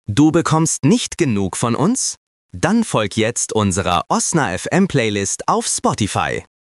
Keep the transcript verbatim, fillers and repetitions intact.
Du bekommst nicht genug von uns? Dann folg jetzt unserer Osna F M Playlist auf Spotify.